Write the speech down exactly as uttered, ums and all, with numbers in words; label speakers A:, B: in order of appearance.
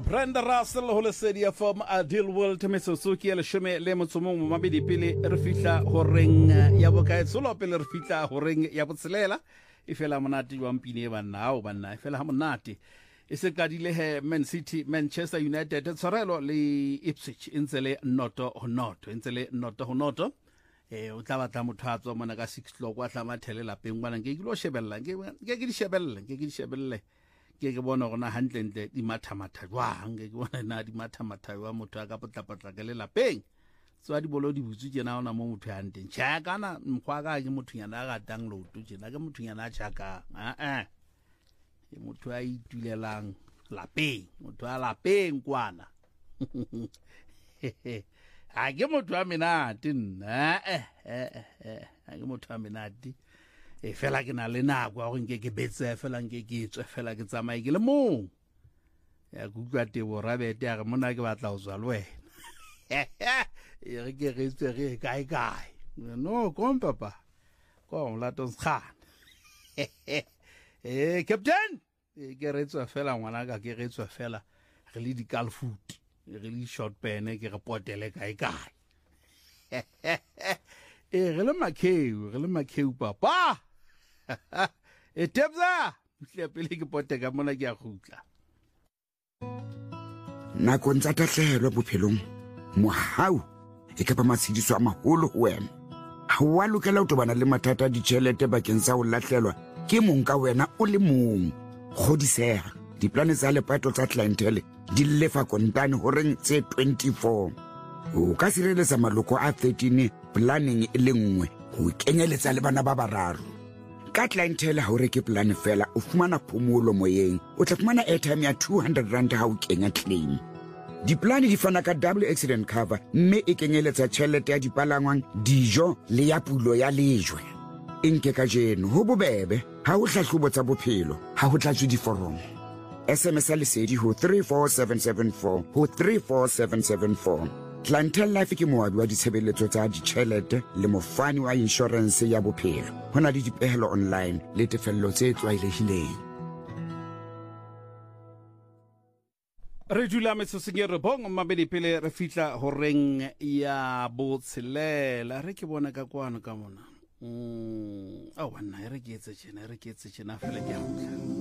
A: Brenda Russell ho lesedi from Adil World Mesosuki le shome le motsomong mo mabedi pele re fihla ho reng ya bokae solo pele re fihla ho reng ya botselela e fela monate wa mpine ba nao ba nna e fela ha monate e se kadile he Man City Manchester United tshwarelo le Ipswich intsele noto ho noto intsele noto ho noto eh o tla batla motho a tswa mona ka six o'clock wa tla mathelela peng bana ke lo shebella ke ke ke di shebella ke ke di shebelle ke ke bona gona hantle ntle di matha matha jwang ke bona na di matha matha wa motho a ka potla potla ke le lapeng so a di bolo di butsu tsena ona mo motho a nteng tša kana mkhwa ka ke motho nyana ga download tsena ke motho nyana a tšaka a a e motho a itulelang lapeng motho a lapeng kwana a ke motho a menate nna eh eh eh a ke motho a menate e fela ke na le nako a go nke ke betse fela nke ke tswe fela ke tsamaye ke le mong ya kutlwa tebo rabete ya re mona ke batla go tswa le wena e re ke re tswe re kae kae no kom papa kom la tons khan eh captain ke re tswa fela ngwana ka ke re tswa fela re le di kal foot re le short pen ke re potele kae kae e re le makheu re le makheu papa e tebza hle pele ke poteka mona ke a khutla
B: nako ntsa tahlelo bophelong mohau e ka ba matshidiso a maholo ho wena ha wa lokela ho tobana le mathata a ditjhelete bakeng sa ho lahlelwa ke mong ka wena o le mong kgodiseha diplane tsa lepato tsa clientele di lefa kontane ho reng tse twenty-four o ka sireletsa maloko a thirteen planning e le nngwe ho kenyeletsa le bana ba bararo ka clientele ha o reke plan fela o fumana phomolo moyeng o tla fumana airtime ya two hundred rand ha o kenya claim diplane di fana ka double accident cover mme e kenyeletsa tjhelete ya dipalangwang dijo le ya pulo ya lejwe enke ka jeno ho bobebe ha o hlahlobo tsa bophelo ha ho tlatswe diforomo S M S lesedi ho three four seven seven four ho three four seven seven four Clientele Life ke moabi wa ditshebeletso tsa ditjhelete le mofani wa insurance ya bophelo hona le dipehelo online le tefello tse tlwaelehileng
A: re dula metsoseng re bong mabedi pele re fihla ho reng ya botselela re ke bona ka kwana ka mona mm a wana re ke etse tjena re ke etse tjena fela ke a